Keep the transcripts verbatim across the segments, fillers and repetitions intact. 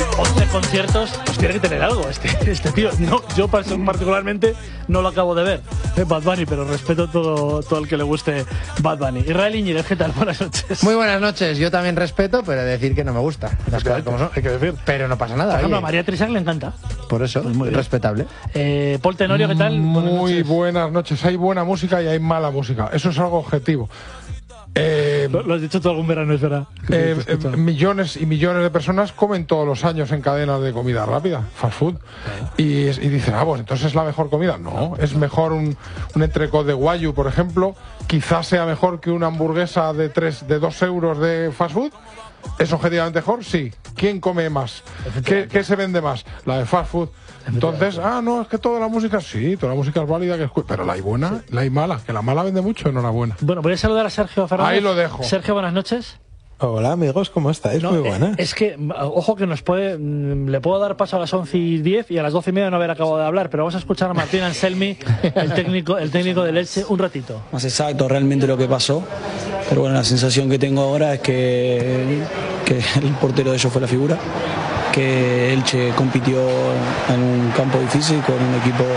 once conciertos, pues tiene que tener algo este, este tío. No, yo particularmente no lo acabo de ver, eh, Bad Bunny, pero respeto todo, todo el que le guste Bad Bunny. Israel Iñiguez, ¿qué tal? Buenas noches. Muy buenas noches, yo también respeto, pero decir que no me gusta. Las cosas como son, hay que decir. Pero no pasa nada. Por ejemplo, oye. a María Trisán le encanta. Por eso, pues muy respetable. Eh, Paul Tenorio, ¿qué tal? Muy buenas buenas noches. Hay buena música y hay mala música. Eso es algo objetivo. Eh, lo, lo has dicho todo algún verano, es verdad. Eh, eh, millones y millones de personas comen todos los años en cadenas de comida rápida, fast food. Claro. Y, y dicen, ah, pues entonces es la mejor comida. No, es mejor un, un entrecot de guayu, por ejemplo. Quizás sea mejor que una hamburguesa de tres, de dos euros de fast food. ¿Es objetivamente mejor? Sí. ¿Quién come más? ¿Qué, ¿Qué se vende más? La de fast food. Entonces, ah, no, es que toda la música, sí, toda la música es válida, que es, pero la hay buena, sí. La hay mala, que la mala vende mucho, enhorabuena. Bueno, voy a saludar a Sergio Fernández. Ahí lo dejo. Sergio, buenas noches. Hola amigos, ¿cómo estáis? No, muy buena. Es, es que, ojo que nos puede, le puedo dar paso a las once y diez y a las doce y media no haber acabado de hablar, pero vamos a escuchar a Martín Anselmi, el técnico, el técnico del Elche, un ratito. Más exacto realmente lo que pasó, pero bueno, la sensación que tengo ahora es que, que el portero de ellos fue la figura, que Elche compitió en un campo difícil con un equipo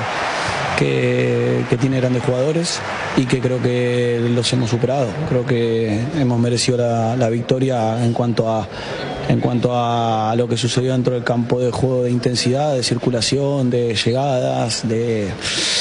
que, que tiene grandes jugadores y que creo que los hemos superado. Creo que hemos merecido la, la victoria en cuanto a en cuanto a lo que sucedió dentro del campo de juego, de intensidad, de circulación, de llegadas, de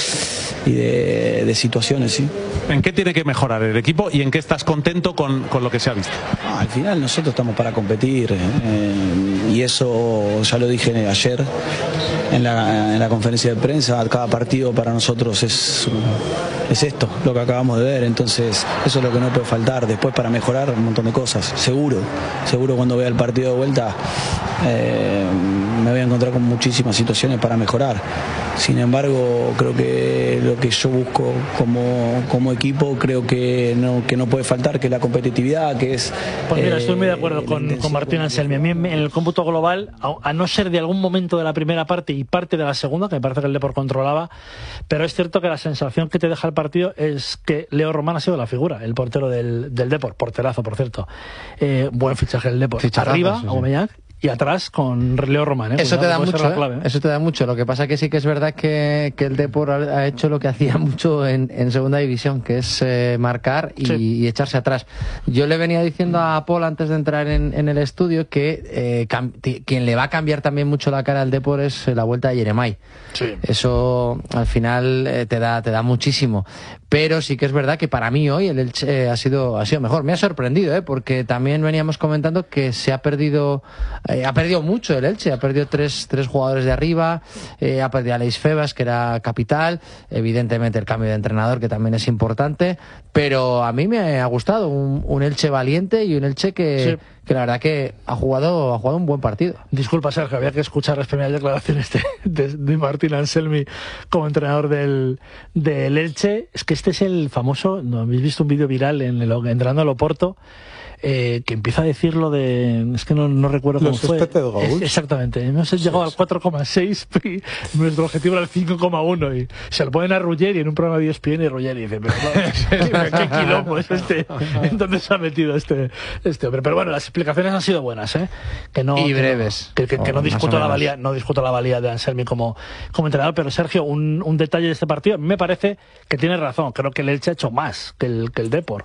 y de, de situaciones, ¿sí? ¿En qué tiene que mejorar el equipo y en qué estás contento con, con lo que se ha visto? Ah, al final nosotros estamos para competir eh, y eso ya lo dije ayer en la, en la conferencia de prensa. Cada partido para nosotros es, es esto, lo que acabamos de ver, entonces eso es lo que no puede faltar. Después para mejorar un montón de cosas, seguro, seguro cuando vea el partido de vuelta eh, me voy a encontrar con muchísimas situaciones para mejorar. Sin embargo, creo que lo que yo busco como, como equipo, creo que no, que no puede faltar, que es la competitividad, que es... Pues mira, eh, estoy muy de acuerdo con, con Martín Anselmi. A mí en el cómputo global, a, a no ser de algún momento de la primera parte y parte de la segunda, que me parece que el Depor controlaba, pero es cierto que la sensación que te deja el partido es que Leo Román ha sido la figura, el portero del, del Depor, porterazo, por cierto. Eh, buen fichaje del Depor. Ficharazo, arriba, sí, sí. Aubameyang, y atrás con Leo Román, ¿eh? Eso Cuidado, te da mucho, ¿eh? Clave, ¿eh? Eso te da mucho. Lo que pasa que sí que es verdad que, que el Depor ha hecho lo que hacía mucho en, en segunda división, que es eh, marcar y, sí. y echarse atrás. Yo le venía diciendo a Paul antes de entrar en, en el estudio que eh, cam, quien le va a cambiar también mucho la cara al Depor es la vuelta de Yeremay. Sí. Eso al final eh, te da te da muchísimo. Pero sí que es verdad que para mí hoy el Elche eh, ha sido ha sido mejor. Me ha sorprendido, ¿eh? Porque también veníamos comentando que se ha perdido eh, ha perdido mucho el Elche, ha perdido tres tres jugadores de arriba, eh, ha perdido a Leis Febas, que era capital, evidentemente el cambio de entrenador, que también es importante, pero a mí me ha gustado un, un Elche valiente y un Elche que, sí. que la verdad que ha jugado ha jugado un buen partido. Disculpa, Sergio, había que escuchar las primeras declaraciones de, de, de Martín Anselmi como entrenador del, del Elche. Es que este es el famoso, ¿no habéis visto un vídeo viral en el entrenando al Oporto? Eh, que empieza a decir lo de, es que no, no recuerdo cómo Los fue. Es, exactamente, hemos sí, llegado sí. al cuatro coma seis y nuestro objetivo era el cinco coma uno y se lo ponen a Ruggeri en un programa de E S P N y Ruggeri dice, pero no, qué quilombo es este, ¿en dónde se ha metido este, este hombre? Pero bueno, las explicaciones han sido buenas, ¿eh? Que no, y breves. Que, que, que, que no discuto la valía, no discuto la valía de Anselmi como, como entrenador, pero Sergio, un, un detalle de este partido, a mí me parece que tiene razón, creo que el Elche ha hecho más que el, que el Depor.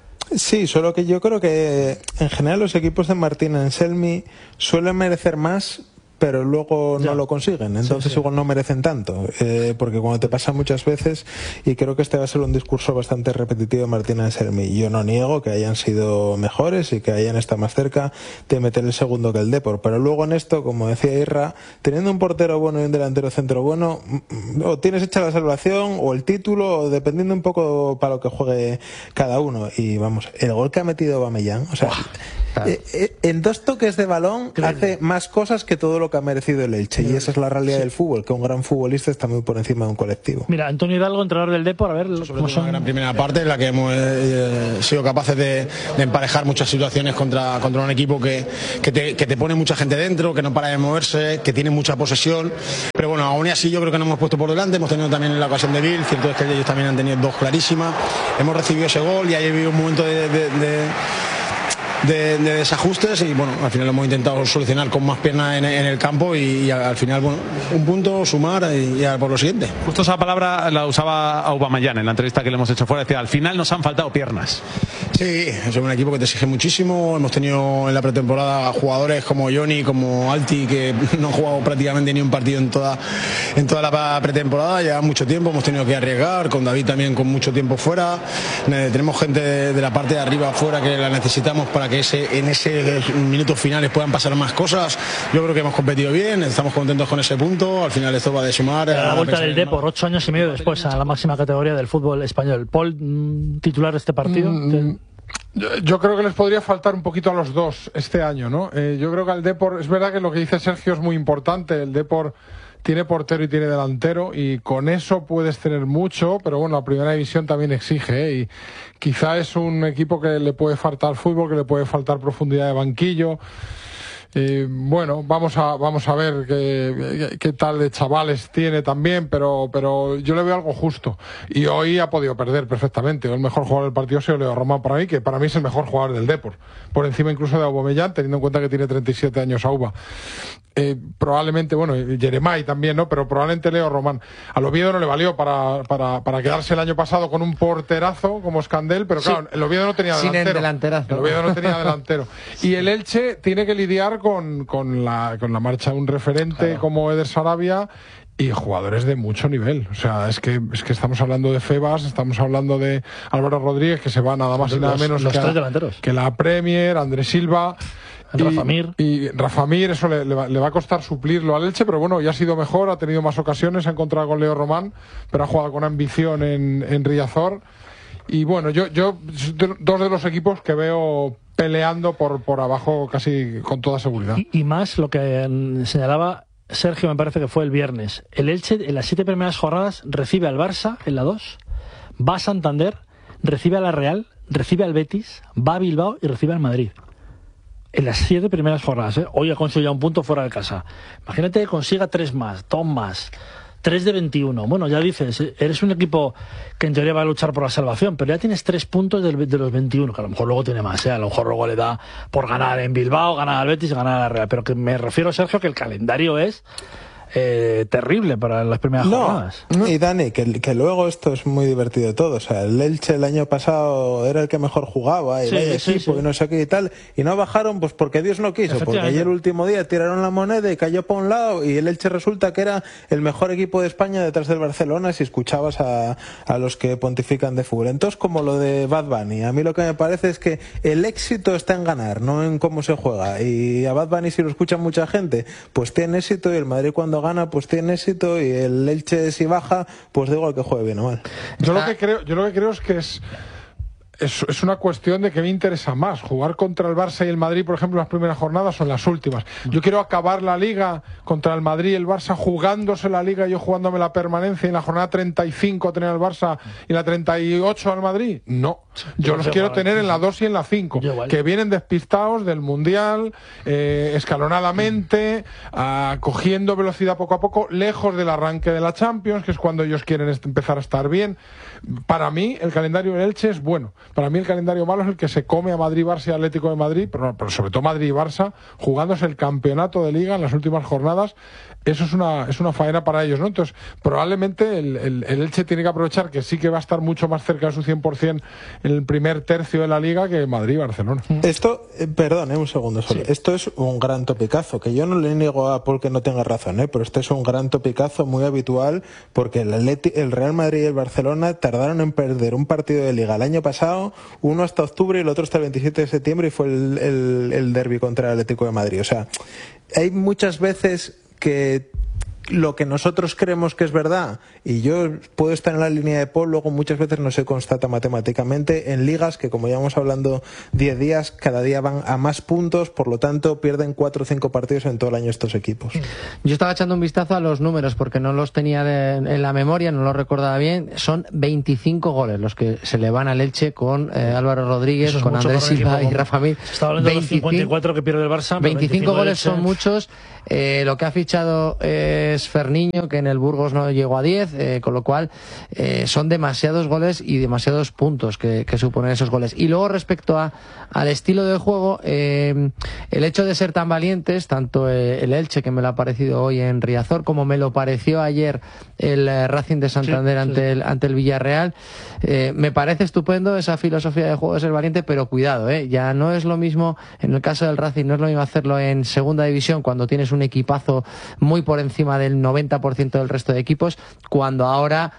Sí, solo que yo creo que en general los equipos de Martín Anselmi suelen merecer más, pero luego no ya. lo consiguen, entonces sí, sí. igual no merecen tanto, eh, porque cuando te pasa muchas veces, y creo que este va a ser un discurso bastante repetitivo de Martín Anselmi, yo no niego que hayan sido mejores y que hayan estado más cerca de meter el segundo que el Depor, pero luego en esto, como decía Irra, teniendo un portero bueno y un delantero centro bueno, o tienes hecha la salvación o el título, o dependiendo un poco para lo que juegue cada uno, y vamos, el gol que ha metido Aubameyang, o sea, claro. eh, eh, en dos toques de balón claro. hace más cosas que todo lo que ha merecido el Elche, y esa es la realidad sí. del fútbol, que un gran futbolista está muy por encima de un colectivo. Mira, Antonio Hidalgo, entrenador del Depor, a ver sobre todo son... una gran primera parte en la que hemos eh, sido capaces de, de emparejar muchas situaciones contra, contra un equipo que, que, te, que te pone mucha gente dentro, que no para de moverse, que tiene mucha posesión, pero bueno, aún así yo creo que nos hemos puesto por delante, hemos tenido también la ocasión de Bill, cierto es que ellos también han tenido dos clarísimas, hemos recibido ese gol y ahí ha habido un momento de, de, de de, de desajustes y bueno, al final lo hemos intentado solucionar con más piernas en, en el campo y, y al final, bueno, un punto, sumar y, y a por lo siguiente. Justo esa palabra la usaba Aubameyang en la entrevista que le hemos hecho fuera, decía, al final nos han faltado piernas. Sí, es un equipo que te exige muchísimo, hemos tenido en la pretemporada jugadores como Johnny, como Alti, que no han jugado prácticamente ni un partido en toda, en toda la pretemporada, lleva mucho tiempo, hemos tenido que arriesgar, con David también con mucho tiempo fuera, eh, tenemos gente de, de la parte de arriba afuera que la necesitamos para que ese, en ese minutos finales puedan pasar más cosas. Yo creo que hemos competido bien, estamos contentos con ese punto, al final esto va de sumar. A la vuelta del Depor, ocho años y medio después, a la máxima categoría del fútbol español. Paul, titular de este partido. Mm, yo, yo creo que les podría faltar un poquito a los dos este año, ¿no? Eh, yo creo que al Depor, es verdad que lo que dice Sergio es muy importante, el Depor tiene portero y tiene delantero y con eso puedes tener mucho, pero bueno, la primera división también exige, ¿eh? Y quizá es un equipo que le puede faltar fútbol, que le puede faltar profundidad de banquillo. Eh, bueno, vamos a vamos a ver qué, qué tal de chavales tiene también, pero pero yo le veo algo justo. Y hoy ha podido perder perfectamente. El mejor jugador del partido ha sido Leo Román para mí, que para mí es el mejor jugador del Depor. Por encima incluso de Aubameyang, teniendo en cuenta que tiene treinta y siete años Auba. Eh, probablemente, bueno, Jeremai también, ¿no? Pero probablemente Leo Román. Al Oviedo no le valió para, para, para quedarse el año pasado con un porterazo como Escandel, pero claro, sí, el Oviedo no tenía delantero. Sin el delanterazo. El Oviedo no tenía delantero. Y el Elche tiene que lidiar con, con, la, con la marcha de un referente claro, como Eder Sarabia y jugadores de mucho nivel. O sea, es que es que estamos hablando de Febas, estamos hablando de Álvaro Rodríguez, que se va nada más y nada menos los que, tres a, delanteros. que la Premier, Andrés Silva. Y, Rafa Mir. y Rafa Mir, eso le, le, va, le va a costar suplirlo al Elche, pero bueno, ya ha sido mejor, ha tenido más ocasiones, ha encontrado con Leo Román, pero ha jugado con ambición en, en Riazor. Y bueno, yo, yo dos de los equipos que veo peleando por, por abajo casi con toda seguridad. Y, y más lo que señalaba Sergio, me parece que fue el viernes. El Elche en las siete primeras jornadas recibe al Barça en la dos, va a Santander, recibe a la Real, recibe al Betis, va a Bilbao y recibe al Madrid. En las siete primeras jornadas, ¿eh? Hoy ha conseguido un punto fuera de casa. Imagínate que consiga tres más, dos más, tres de veintiuno. Bueno, ya dices, eres un equipo que en teoría va a luchar por la salvación, pero ya tienes tres puntos de, de los veintiuno, que a lo mejor luego tiene más, ¿eh? A lo mejor luego le da por ganar en Bilbao, ganar al Betis, ganar a la Real. Pero que me refiero, Sergio, que el calendario es Eh, terrible para las primeras no, jornadas. Y Dani, que, que luego esto es muy divertido todo. O sea, el Elche el año pasado era el que mejor jugaba y sí, vaya sí, equipo sí. y no sé qué y tal. Y no bajaron pues porque Dios no quiso. Porque ayer el último día tiraron la moneda y cayó para un lado y el Elche resulta que era el mejor equipo de España detrás del Barcelona si escuchabas a, a los que pontifican de fútbol. Entonces, como lo de Bad Bunny, a mí lo que me parece es que el éxito está en ganar, no en cómo se juega. Y a Bad Bunny, si lo escucha mucha gente, pues tiene éxito, y el Madrid cuando gana pues tiene éxito, y el Elche si baja pues da igual que juegue bien o mal. Yo lo que creo, yo lo que creo es que es Es, es una cuestión de que me interesa más jugar contra el Barça y el Madrid, por ejemplo, en las primeras jornadas o en las últimas. Yo quiero acabar la Liga contra el Madrid y el Barça jugándose la Liga y yo jugándome la permanencia, y en la jornada treinta y cinco tener al Barça y en la treinta y ocho al Madrid. No, yo los quiero tener en la dos y en la cinco, que vienen despistados del Mundial, eh, escalonadamente, uh, cogiendo velocidad poco a poco, lejos del arranque de la Champions, que es cuando ellos quieren empezar a estar bien. Para mí el calendario del Elche es bueno. Para mí el calendario malo es el que se come a Madrid, Barça y Atlético de Madrid, pero, pero sobre todo Madrid y Barça, jugándose el campeonato de Liga en las últimas jornadas. Eso es una es una faena para ellos, ¿no? Entonces, probablemente el, el, el Elche tiene que aprovechar que sí que va a estar mucho más cerca de su cien por ciento en el primer tercio de la Liga que Madrid y Barcelona. Esto, eh, perdón, eh, un segundo solo. Sí. Esto es un gran topicazo, que yo no le niego a Paul que no tenga razón, ¿eh? Pero este es un gran topicazo muy habitual, porque el, Atleti, el Real Madrid y el Barcelona tardaron en perder un partido de Liga el año pasado, uno hasta octubre y el otro hasta el veintisiete de septiembre, y fue el, el, el derbi contra el Atlético de Madrid. O sea, hay muchas veces que lo que nosotros creemos que es verdad, y yo puedo estar en la línea de Paul, luego muchas veces no se constata matemáticamente en ligas que, como llevamos hablando diez días, cada día van a más puntos, por lo tanto pierden cuatro o cinco partidos en todo el año estos equipos. Yo estaba echando un vistazo a los números porque no los tenía de, en la memoria, no los recordaba bien. Son veinticinco goles los que se le van al Elche con eh, Álvaro Rodríguez, con Andrés Silva y Rafa Mir. Estaba hablando de los cincuenta y cuatro que pierde el Barça. veinticinco goles Elche. Son muchos. Eh, lo que ha fichado eh, es Ferniño, que en el Burgos no llegó a diez, eh, con lo cual eh, son demasiados goles y demasiados puntos que, que suponen esos goles. Y luego respecto a, al estilo de juego, eh, el hecho de ser tan valientes, tanto el Elche, que me lo ha parecido hoy en Riazor, como me lo pareció ayer el eh, Racing de Santander sí, ante, sí. El, ante el Villarreal, eh, me parece estupendo esa filosofía de juego de ser valiente, pero cuidado, eh, ya no es lo mismo, en el caso del Racing, no es lo mismo hacerlo en segunda división cuando tienes un equipazo muy por encima del noventa por ciento del resto de equipos, cuando ahora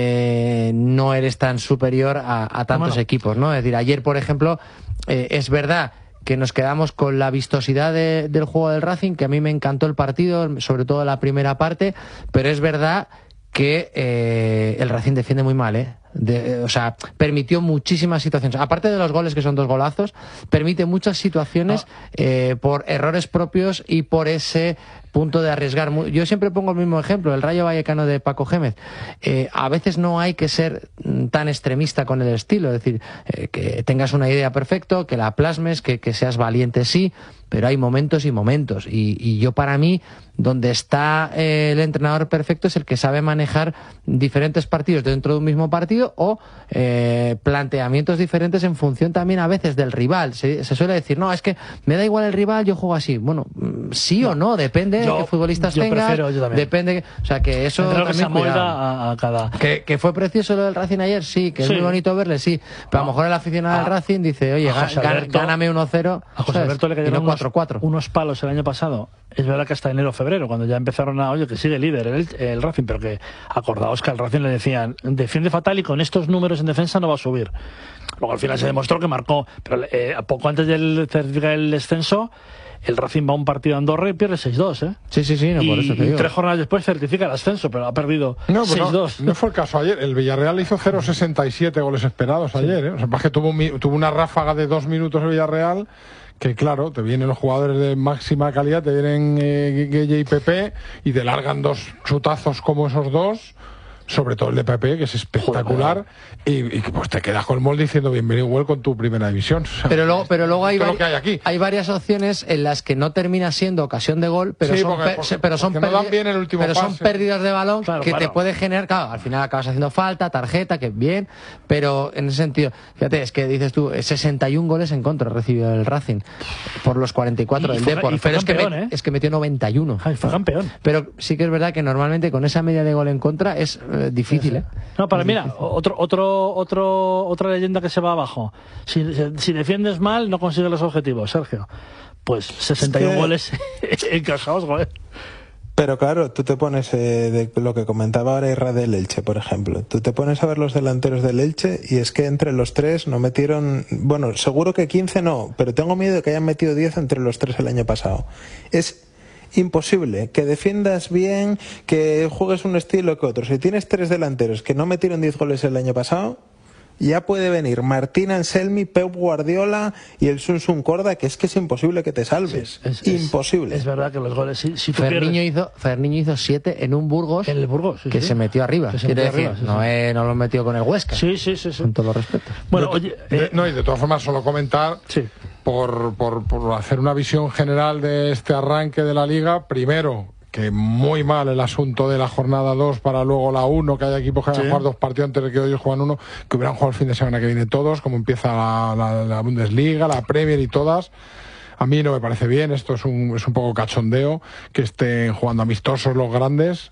eh, no eres tan superior a, a tantos bueno. equipos, ¿no? Es decir, ayer, por ejemplo, eh, es verdad que nos quedamos con la vistosidad de, del juego del Racing, que a mí me encantó el partido, sobre todo la primera parte, pero es verdad que eh, el Racing defiende muy mal, ¿eh? De, o sea, permitió muchísimas situaciones, aparte de los goles, que son dos golazos, permite muchas situaciones eh, por errores propios y por ese punto de arriesgar. Yo siempre pongo el mismo ejemplo, el Rayo Vallecano de Paco Gémez. Eh, a veces no hay que ser tan extremista con el estilo, es decir, eh, que tengas una idea perfecta, que la plasmes, que, que seas valiente, sí, pero hay momentos y momentos, y, y yo, para mí, donde está eh, el entrenador perfecto es el que sabe manejar diferentes partidos dentro de un mismo partido, o eh, planteamientos diferentes en función también a veces del rival. Se, se suele decir, no, es que me da igual el rival, yo juego así. Bueno, sí no, o no, depende yo, de qué futbolistas yo tengas, prefiero, yo también. Depende, o sea, que eso también que se amolda a, a cada... Que, que fue precioso lo del Racing ayer, sí, que sí. Es muy bonito verle, sí, pero no. A lo mejor el aficionado ah. del Racing dice, oye, Alberto, gáname uno cero, a José Alberto le cayeron unos, unos palos el año pasado. Es verdad que hasta enero o febrero, cuando ya empezaron a, oye, que sigue líder el, el Racing, pero que acordaos que al Racing le decían, defiende fatal y con estos números en defensa no va a subir. Luego al final se demostró que marcó, pero eh, poco antes del certificar el descenso, el Racing va a un partido a Andorra y pierde seis dos, ¿eh? Sí, sí, sí, no, y, por eso te digo. Y tres jornadas después certifica el ascenso, pero ha perdido no, seis dos. No, no fue el caso ayer. El Villarreal hizo cero coma sesenta y siete goles esperados ayer, ¿eh? O sea, es que tuvo, tuvo una ráfaga de dos minutos el Villarreal, que claro, te vienen los jugadores de máxima calidad, te vienen eh, Gueye y Pepe, y te largan dos chutazos como esos dos, sobre todo el de Pepe, que es espectacular, y, y pues te quedas con el molde diciendo bienvenido igual con tu primera división. O sea, pero luego, pero luego hay, vari hay, aquí. hay varias opciones en las que no termina siendo ocasión de gol, pero sí, son, porque, porque, pero son, no dan bien el último pero pase. son pérdidas de balón claro, que claro. te puede generar, claro, al final acabas haciendo falta, tarjeta, que bien, pero en ese sentido, fíjate, es que dices tú, sesenta y un goles en contra recibió el Racing por los cuarenta y cuatro y, del y Depor, pero es, que campeón, me, ¿eh? es que metió noventa y uno. Ay, fue campeón. Pero sí que es verdad que normalmente con esa media de gol en contra es eh, difícil, ¿eh? No, para mira, otro, otro, otro, otra leyenda que se va abajo. Si, si defiendes mal, no consigues los objetivos, Sergio. Pues sesenta y uno es que... goles encajados, joder. Pero claro, tú te pones, eh, de lo que comentaba ahora Irra del Elche, por ejemplo, tú te pones a ver los delanteros del Elche y es que entre los tres no metieron, bueno, seguro que quince no, pero tengo miedo de que hayan metido diez entre los tres el año pasado. Es imposible que defiendas bien, que juegues un estilo que otro. Si tienes tres delanteros que no metieron diez goles el año pasado, ya puede venir Martín Anselmi, Pep Guardiola y el Sun Sun Corda, que es que es imposible que te salves. Sí, es, imposible. Es, es verdad que los goles, si, si Ferniño hizo, Ferniño hizo siete en un Burgos, en el Burgos sí, que sí. se metió arriba. Se Quiere metió decir, arriba, sí, no, sí. Eh, no lo metió con el Huesca. Sí, sí, sí, sí. Con todos los respetos. Bueno, de, oye, de, eh, no, y de todas formas, solo comentar, sí. por, por, por hacer una visión general de este arranque de la Liga, primero, que muy mal el asunto de la jornada dos para luego la uno, que hay equipos que van a jugar dos partidos antes de que ellos juegan uno, que hubieran jugado el fin de semana que viene todos, como empieza la, la, la Bundesliga, la Premier y todas. A mí no me parece bien, esto es un, es un poco cachondeo, que estén jugando amistosos los grandes.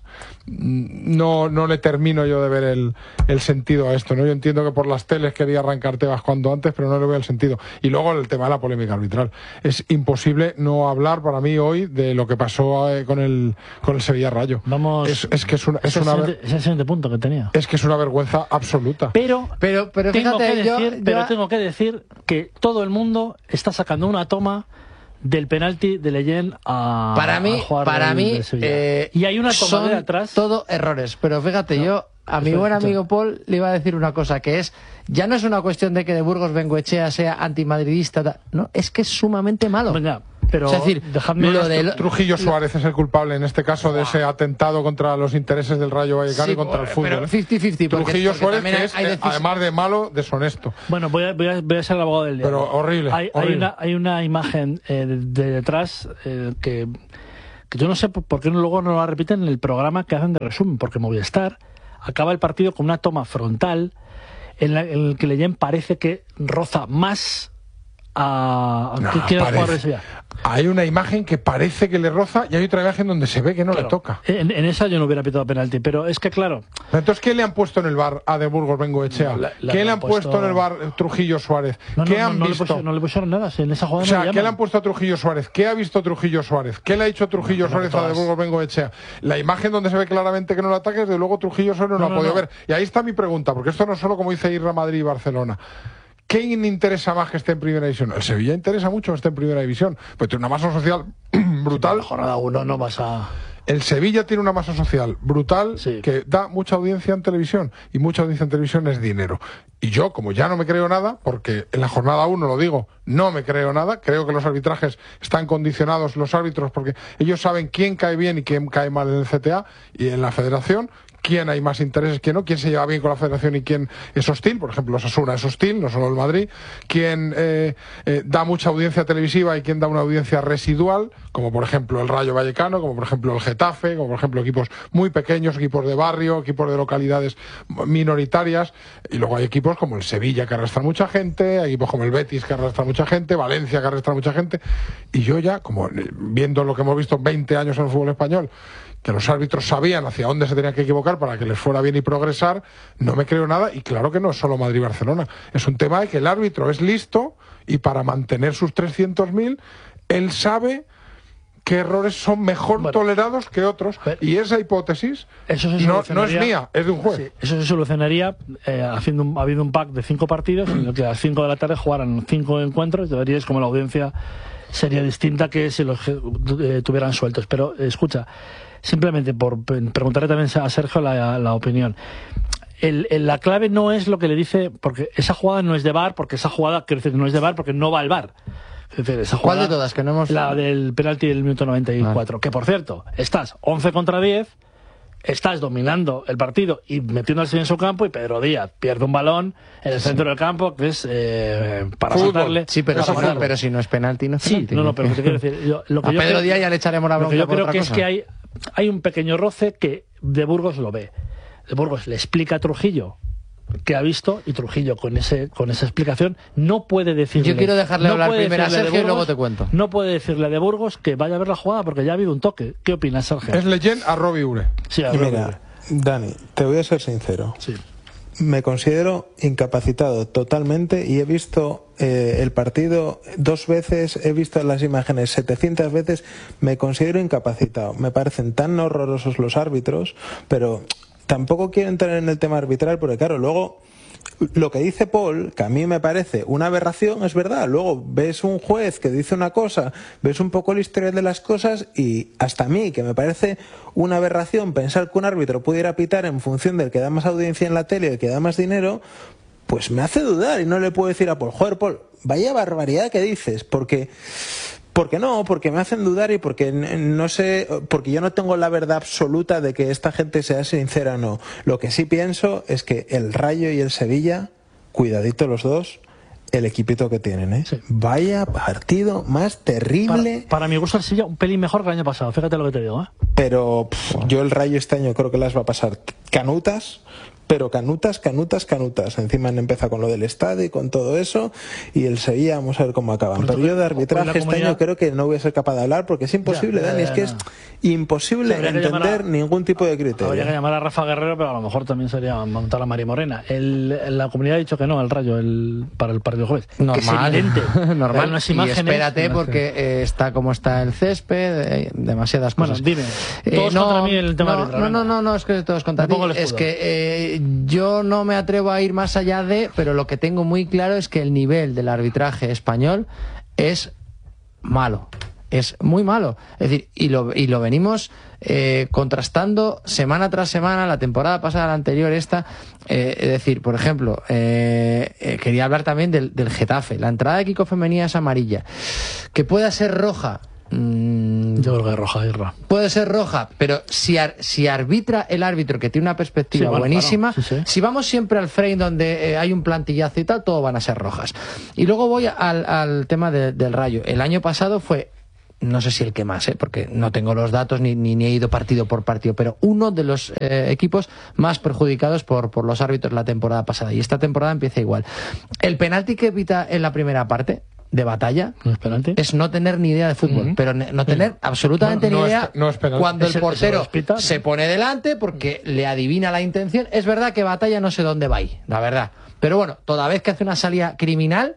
No, no le termino yo de ver el, el sentido a esto, ¿no? Yo entiendo que por las teles quería arrancar Tebas cuanto antes, pero no le veo el sentido. Y luego el tema de la polémica arbitral. Es imposible no hablar para mí hoy de lo que pasó con el, con el Sevilla Rayo. Vamos, es, es que es una, es, es, una el siguiente, es el siguiente punto que tenía. Es que es una vergüenza absoluta. Pero, pero, pero tengo, fíjate, que yo, decir, yo... pero tengo que decir que todo el mundo está sacando una toma del penalti de Leyen a para mí, a para mí eh, y hay una toma de atrás. Todo errores, pero fíjate, no, yo a mi buen amigo Paul le iba a decir una cosa, que es, ya no es una cuestión de que de Burgos Bengoechea sea antimadridista, no, es que es sumamente malo. Venga, pero es decir, dejadme lo de, Trujillo Suárez es el culpable en este caso de ese atentado contra los intereses del Rayo Vallecano sí, y contra el fútbol. Pero cincuenta cincuenta. Trujillo porque, porque Suárez, que es, hay decis... además de malo, deshonesto. Bueno, voy a, voy a, voy a ser el abogado del diablo. Pero horrible. Hay, horrible. hay, una, hay una imagen eh, de, de detrás eh, que, que yo no sé por qué luego no la repiten en el programa que hacen de resumen, porque Movistar acaba el partido con una toma frontal en, la, en el que Leyen parece que roza más a... No, ¿Quién quiere jugar de Sevilla? Hay una imagen que parece que le roza y hay otra imagen donde se ve que no claro, le toca. En, en esa yo no hubiera pitado penalti, pero es que claro... Entonces, ¿qué le han puesto en el bar a De Burgos Bengoechea? La, la, ¿Qué la le han puesto... puesto en el bar Trujillo Suárez? No, ¿Qué no, han no, visto? No le, pusieron, no le pusieron nada, en esa jugada o sea, no le ¿qué le han puesto a Trujillo Suárez? ¿Qué ha visto Trujillo Suárez? ¿Qué le ha hecho Trujillo no, Suárez a De Burgos Bengoechea? La imagen donde se ve claramente que no le ataque, desde luego Trujillo Suárez no, no, no la ha podido no. ver. Y ahí está mi pregunta, porque esto no es solo como dice Irra, Madrid y Barcelona. ¿Quién interesa más que esté en primera división? El Sevilla interesa mucho que esté en primera división, pues tiene una masa social brutal. Sí, jornada uno no vas a... El Sevilla tiene una masa social brutal sí. que da mucha audiencia en televisión, y mucha audiencia en televisión es dinero. Y yo, como ya no me creo nada, porque en la jornada uno lo digo, no me creo nada, creo que los arbitrajes están condicionados, los árbitros, porque ellos saben quién cae bien y quién cae mal en el C T A y en la federación, quién hay más intereses, quién no, quién se lleva bien con la federación y quién es hostil. Por ejemplo, Osasuna es hostil, no solo el Madrid. Quién eh, eh, da mucha audiencia televisiva y quién da una audiencia residual, como por ejemplo el Rayo Vallecano, como por ejemplo el Getafe, como por ejemplo equipos muy pequeños, equipos de barrio, equipos de localidades minoritarias. Y luego hay equipos como el Sevilla, que arrastra mucha gente, hay equipos como el Betis, que arrastra mucha gente, Valencia, que arrastra mucha gente. Y yo ya, como viendo lo que hemos visto veinte años en el fútbol español, que los árbitros sabían hacia dónde se tenían que equivocar para que les fuera bien y progresar, no me creo nada. Y claro que no es solo Madrid-Barcelona, es un tema de que el árbitro es listo y para mantener sus trescientos mil, él sabe qué errores son mejor bueno, tolerados que otros, pero, y esa hipótesis eso se no, no es mía, es de un juez. Sí, eso se solucionaría eh, haciendo un, habiendo un pack de cinco partidos en el que a las cinco de la tarde jugaran cinco encuentros, deberíais como la audiencia sería distinta que si los eh, tuvieran sueltos. Pero eh, escucha, simplemente por preguntarle también a Sergio la, la opinión. El, el, la clave no es lo que le dice, porque esa jugada no es de V A R, porque esa jugada, quiero decir, no es de V A R porque no va al V A R. Es decir, esa jugada, ¿cuál de todas? Que no hemos... La del penalti del minuto noventa y cuatro. Vale. Que por cierto, estás once contra diez, estás dominando el partido y metiendo al Sevilla en su campo, y Pedro Díaz pierde un balón en el centro sí. del campo que es eh, para saltarle. Sí, pero si, no, pero si no es penalti, no es penalti. Sí, no, no, pero te quiero decir, yo, lo que a yo Pedro creo, Díaz ya le echaremos la bronca. Lo que yo creo por que otra es que hay, hay un pequeño roce que De Burgos lo ve. De Burgos le explica a Trujillo que ha visto, y Trujillo con ese con esa explicación no puede decirle... Yo quiero dejarle no hablar primero a Sergio Burgos, y luego te cuento. No puede decirle a De Burgos que vaya a ver la jugada porque ya ha habido un toque. ¿Qué opinas, Sergio? Es Leyen a Robbie Ure. Sí, a y Robbie mira, Ure. Dani, te voy a ser sincero. Sí. Me considero incapacitado totalmente y he visto eh, el partido dos veces, he visto las imágenes setecientas veces, me considero incapacitado. Me parecen tan horrorosos los árbitros, pero tampoco quiero entrar en el tema arbitral porque claro, luego lo que dice Paul, que a mí me parece una aberración, es verdad. Luego ves un juez que dice una cosa, ves un poco el historial de las cosas y hasta a mí, que me parece una aberración pensar que un árbitro pudiera pitar en función del que da más audiencia en la tele y el que da más dinero, pues me hace dudar y no le puedo decir a Paul, joder Paul, vaya barbaridad que dices, porque... Porque no, porque me hacen dudar y porque no sé, porque yo no tengo la verdad absoluta de que esta gente sea sincera o no. Lo que sí pienso es que el Rayo y el Sevilla, cuidadito los dos, el equipito que tienen, ¿eh? Sí. Vaya partido más terrible. Para, para mi gusto el Sevilla un pelín mejor que el año pasado, fíjate lo que te digo, ¿eh? Pero pff, yo el Rayo este año creo que las va a pasar canutas. Pero canutas, canutas, canutas. Encima han empezado con lo del estadio y con todo eso. Y el Sevilla, vamos a ver cómo acaban. Pero yo de arbitraje este año creo que no voy a ser capaz de hablar porque es imposible, ya, ya, Dani. Ya, ya, es que no. es imposible entender a, ningún tipo de criterio. Habría que llamar a Rafa Guerrero, pero a lo mejor también sería montar a Mari Morena. El, la comunidad ha dicho que no, al Rayo, el, para el partido jueves. Normal. Que es evidente. Normal. Unas imágenes, y espérate porque eh, está como está el césped, eh, demasiadas cosas. Bueno, dime. Todos eh, no, contra mí en el tema no, arbitral. No, no, no, no, es que todos contra ti. Es que eh, yo no me atrevo a ir más allá de, pero lo que tengo muy claro es que el nivel del arbitraje español es malo, es muy malo. Es decir, y lo, y lo venimos eh, contrastando semana tras semana, la temporada pasada, la anterior, esta. Eh, es decir, por ejemplo, eh, eh, quería hablar también del, del Getafe. La entrada de Kiko Femenía es amarilla. Que pueda ser roja. Mm, Yo creo que es roja, Irra. Puede ser roja, pero si, ar, si arbitra el árbitro, que tiene una perspectiva sí, bueno, buenísima, claro, sí, sí. Si vamos siempre al frame donde eh, hay un plantillazo y tal, todo van a ser rojas. Y luego voy al, al tema de, del Rayo. El año pasado fue no sé si el que más, ¿eh? Porque no tengo los datos ni, ni, ni he ido partido por partido, pero uno de los eh, equipos más perjudicados por, por los árbitros la temporada pasada, y esta temporada empieza igual. El penalti que evita en la primera parte de Batalla ¿No es penalti? es no tener ni idea de fútbol, uh-huh. pero no tener absolutamente no, no ni idea es, no es cuando el ¿Ese, portero ese pita, se pone delante porque le adivina la intención. Es verdad que Batalla no sé dónde va ahí, la verdad, pero bueno, toda vez que hace una salida criminal,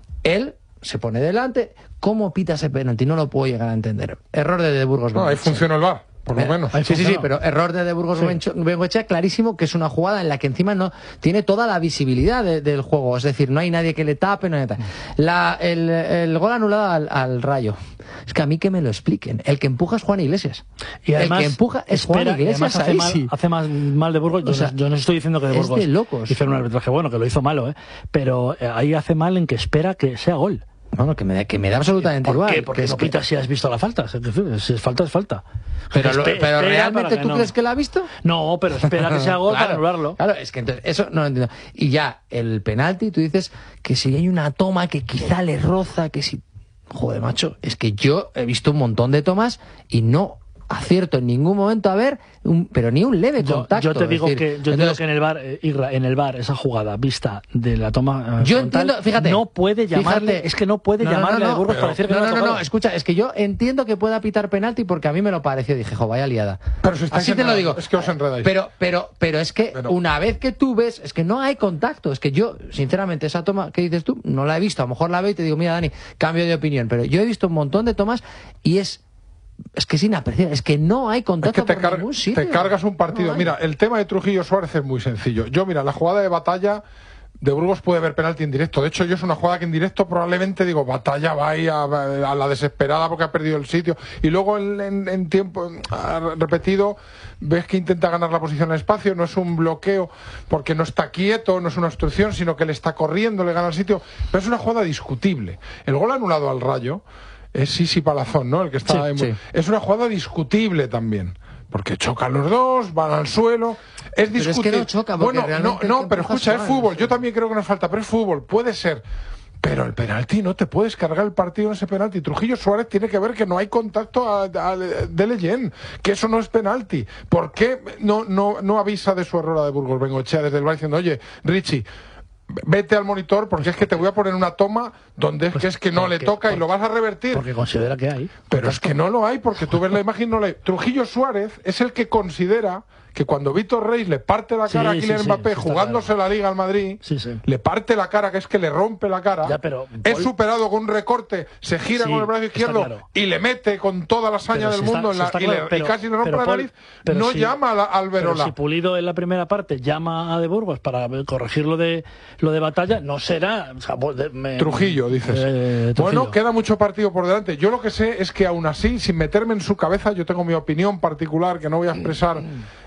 él se pone delante. ¿Cómo pita ese penalti? No lo puedo llegar a entender. Error de De Burgos no, ahí funciona el V A R, por lo eh, menos. Sí, sí, sí, pero error de De Burgos sí. Bengoechea, clarísimo, que es una jugada en la que encima no tiene toda la visibilidad de, del juego. Es decir, no hay nadie que le tape, no hay nada. La, el, el gol anulado al, al Rayo. Es que a mí que me lo expliquen. El que empuja es Juan Iglesias. Y además, el que empuja es espera, Juan Iglesias. hace, Ahí mal, sí. hace más mal De Burgos. Yo, o sea, no, yo no estoy diciendo que De Burgos es de locos. hizo un arbitraje bueno, que lo hizo malo, ¿eh? Pero eh, ahí hace mal en que espera que sea gol. Bueno, que me, da, que me da absolutamente ¿Por igual. qué? Porque que no pitas si has visto la falta. Si es falta, es falta. Pero, lo, Espe pero ¿realmente tú no. crees que la ha visto? No, pero espera que sea gol claro, para anularlo. Claro, es que entonces, eso no lo entiendo. Y ya, el penalti, tú dices que si hay una toma que quizá le roza, que si... Joder, macho, es que yo he visto un montón de tomas y no acierto en ningún momento a ver, un, pero ni un leve yo, contacto. Yo te digo decir, que yo entonces, digo que en el bar, eh, Irra, en el bar esa jugada vista de la toma. Eh, yo frontal, entiendo, fíjate, no puede llamarle, fíjate, es que no puede no, llamarle no, no, a De Burgos pero, para decir que no, no, no, no, no, no, no, escucha, es que yo entiendo que pueda pitar penalti porque a mí me lo pareció, dije, jo, vaya liada. Pero si así te lo digo. Es que os enredáis. Pero, pero, pero es que pero... una vez que tú ves, es que no hay contacto, es que yo, sinceramente, esa toma que dices tú, no la he visto, a lo mejor la veo y te digo, mira, Dani, cambio de opinión, pero yo he visto un montón de tomas y es Es que es inapreciable, es que no hay contacto es que te, por car ningún sitio. te cargas un partido. No mira, el tema de Trujillo Suárez es muy sencillo. Yo, mira, la jugada de Batalla, De Burgos puede ver penalti en directo. De hecho, yo es una jugada que en directo probablemente digo, Batalla va ahí a, a la desesperada porque ha perdido el sitio. Y luego en, en, en tiempo repetido ves que intenta ganar la posición en espacio. No es un bloqueo porque no está quieto, no es una obstrucción, sino que le está corriendo, le gana el sitio. Pero es una jugada discutible. El gol anulado al Rayo es Sisi Palazón, ¿no? El que está sí, en... sí. Es una jugada discutible también. Porque chocan los dos, van al suelo. Es discutible. Es que no choca, porque bueno, no, no, pero escucha, es fútbol. Yo también creo que nos falta, pero es fútbol. Puede ser. Pero el penalti, no te puedes cargar el partido en ese penalti. Trujillo Suárez tiene que ver que no hay contacto a, a, de Leyen, que eso no es penalti. ¿Por qué no, no, no avisa de su error a De Burgos Bengoechea desde el bar diciendo, oye, Richie, vete al monitor porque es que te voy a poner una toma donde es pues, que es que no le toca y lo vas a revertir? Porque considera que hay. Pero es que no lo hay, porque tú ves la imagen y no la hay. Trujillo Suárez es el que considera que cuando Víctor Reis le parte la cara sí, a Kylian sí, Mbappé sí, jugándose claro. la Liga al Madrid, sí, sí. le parte la cara, que es que le rompe la cara, ya, pero, es superado con un recorte, se gira sí, con el brazo izquierdo claro. y le mete con toda la saña del si mundo está, en la, y, claro, le, pero, y casi le rompe la nariz, pero no si, llama a la, al Verola. Pero si Pulido en la primera parte llama a De Burgos para corregir lo de, lo de Batalla, no será... O sea, me, Trujillo, dices. Eh, Trujillo. Bueno, queda mucho partido por delante. Yo lo que sé es que aún así, sin meterme en su cabeza, yo tengo mi opinión particular que no voy a expresar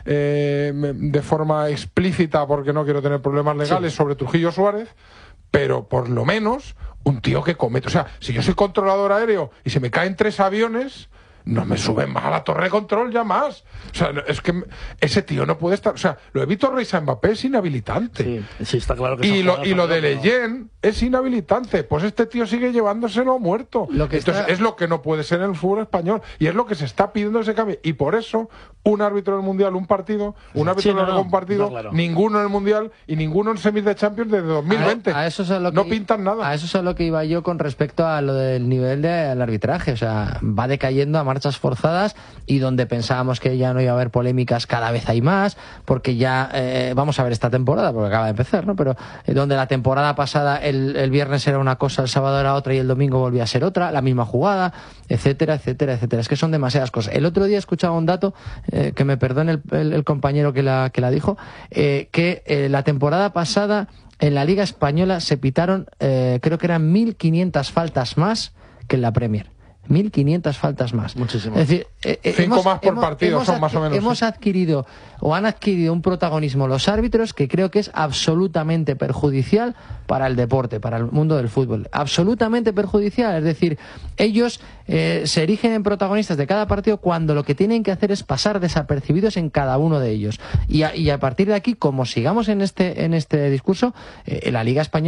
eh, de forma explícita porque no quiero tener problemas legales sí. sobre Trujillo Suárez, pero por lo menos un tío que comete... O sea, si yo soy controlador aéreo y se me caen tres aviones, no me suben más a la torre de control ya más. O sea, es que ese tío no puede estar... O sea, lo de Víctor Reis a Mbappé es inhabilitante. Sí, sí, está claro que y lo, y lo de Leyen es inhabilitante. Pues este tío sigue llevándoselo muerto. Lo que Entonces está... es lo que no puede ser en el fútbol español. Y es lo que se está pidiendo ese cambio. Y por eso, un árbitro del Mundial, un partido, un árbitro sí, no, en algún no, partido, no, claro. ninguno en el Mundial y ninguno en semis de Champions desde dos mil veinte. A, a eso es a lo que, no pintan nada. A eso es a lo que iba yo con respecto a lo del nivel del arbitraje. O sea, va decayendo a marchas forzadas y donde pensábamos que ya no iba a haber polémicas, cada vez hay más, porque ya eh, vamos a ver esta temporada, porque acaba de empezar, ¿no? Pero eh, donde la temporada pasada el, el viernes era una cosa, el sábado era otra y el domingo volvía a ser otra, la misma jugada, etcétera, etcétera, etcétera. Es que son demasiadas cosas. El otro día escuchaba un dato, eh, que me perdone el, el, el compañero que la, que la dijo, eh, que eh, la temporada pasada en la Liga Española se pitaron, eh, creo que eran mil quinientas faltas más que en la Premier. mil quinientas faltas más. Muchísimo. Es decir, eh, Cinco hemos, más por hemos, partido hemos son más o menos. Hemos sí. adquirido o han adquirido un protagonismo los árbitros que creo que es absolutamente perjudicial para el deporte, para el mundo del fútbol. Absolutamente perjudicial. Es decir, ellos eh, se erigen en protagonistas de cada partido cuando lo que tienen que hacer es pasar desapercibidos en cada uno de ellos. Y a, y a partir de aquí, como sigamos en este, en este discurso, eh, la Liga Española es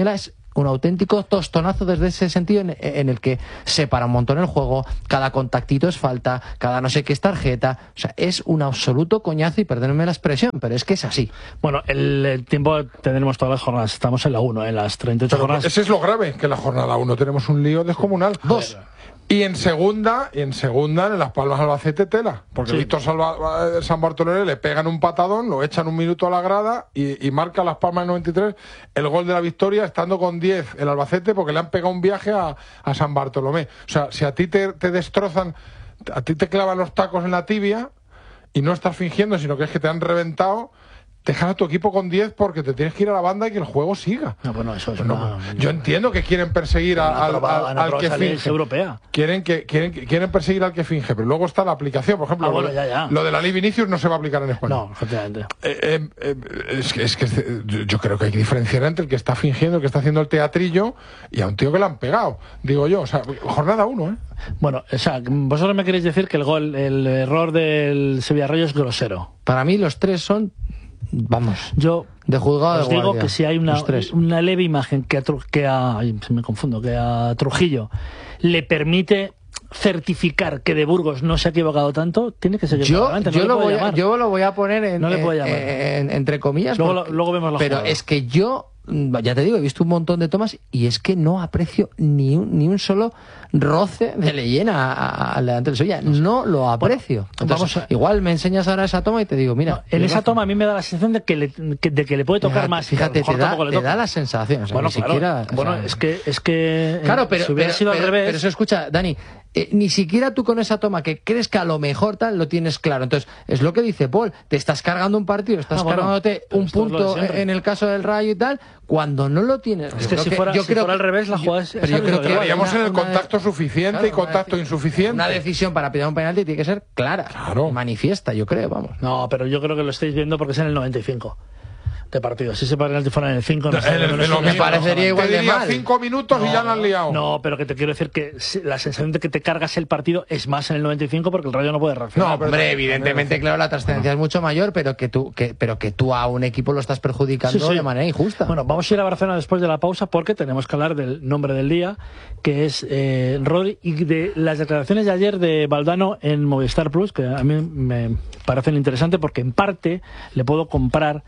un auténtico tostonazo desde ese sentido en, en el que separa un montón el juego, cada contactito es falta, cada no sé qué es tarjeta, o sea, es un absoluto coñazo y perdónenme la expresión, pero es que es así. Bueno, el, el tiempo tendremos todas las jornadas, estamos en la uno, en las treinta y ocho pero jornadas. Ese es lo grave, que en la jornada uno tenemos un lío descomunal. Dos. Y en segunda, y en segunda, en Las Palmas Albacete tela. Porque Sí. Víctor Salva, San Bartolomé le pegan un patadón, lo echan un minuto a la grada y, y marca Las Palmas en noventa y tres el gol de la victoria estando con diez el Albacete porque le han pegado un viaje a, a San Bartolomé. O sea, si a ti te, te destrozan, a ti te clavan los tacos en la tibia y no estás fingiendo, sino que es que te han reventado, dejas a tu equipo con diez porque te tienes que ir a la banda y que el juego siga. No, bueno, eso es Bueno, una, yo entiendo que quieren perseguir a- una al, aprobada- al- una al que aprobada ley finge. europea. Quieren que quieren que- quieren perseguir al que finge, pero luego está la aplicación. Por ejemplo, Ah, bueno, lo, ya, ya. lo de la ley Vinicius no se va a aplicar en España. No, efectivamente. Eh, eh, eh, es que, es que eh, yo- yo creo que hay que diferenciar entre el que está fingiendo, el que está haciendo el teatrillo y a un tío que le han pegado, digo yo. O sea, jornada uno, ¿eh? Bueno, o sea, vosotros me queréis decir que el gol, el error del Sevilla Rayo es grosero. Para mí los tres son, vamos, Yo de juzgado os de digo guardia, que si hay una, los tres. una leve imagen que a, Tru- que a ay, se me confundo, que a Trujillo le permite certificar que de Burgos no se ha equivocado tanto, tiene que seguir Yo, para adelante. No yo, le lo puedo voy a, llamar. yo lo voy a poner en, No le puedo en- llamar. en- entre comillas. Luego porque- lo- luego vemos la Pero jugada. es que yo, mm, ya te digo, he visto un montón de tomas y es que no aprecio ni un, ni un solo roce de leyena a- a- al delante del Sevilla. No lo aprecio. Entonces, vamos a- igual me enseñas ahora esa toma y te digo, mira. No, en esa toma a mí me da la sensación de que le, que- de que le puede tocar Fíjate, más. fíjate, que a lo mejor te da, tampoco le te toca. da la sensación. O sea, Bueno, ni claro. siquiera. o Bueno, sea, es que es que eh, Claro, pero, si hubiera pero, sido pero- al revés. pero eso, escucha, Dani, eh, ni siquiera tú con esa toma que crees que a lo mejor tal lo tienes claro. Entonces, es lo que dice Paul, te estás cargando un partido, estás Ah, bueno, cargándote pero un esto es lo de punto siempre. en el caso del Rayo y tal, cuando no lo tienes. Es Yo que creo si fuera, yo si creo fuera al que- revés, la jugada es. pero es yo al creo revés. que Estaríamos una- en el una- contacto suficiente claro, y contacto una- insuficiente. Una decisión para pitar un penalti tiene que ser clara, Claro. manifiesta, yo creo, vamos. No, pero yo creo que lo estáis viendo porque es en el noventa y cinco de partido. Si ese penalti fuera en el cinco, no, En sé, el- no en sé, lo no mismo. sé, parecería no sé. igual Te de diría mal. cinco minutos y ya la han liado. No, pero que te quiero decir que si- la sensación de que te cargas el partido es más en el noventa y cinco porque el Rayo no puede reaccionar. No, pero- Hombre, evidentemente, claro, la trascendencia es mucho mayor, pero que tú, que, pero que tú a un equipo lo estás perjudicando Sí, sí. de manera injusta. Bueno, vamos a ir a Barcelona después de la pausa porque tenemos que hablar del nombre del día, que es eh, Rodri, y de las declaraciones de ayer de Valdano en Movistar Plus, que a mí me parecen interesantes porque en parte le puedo comprar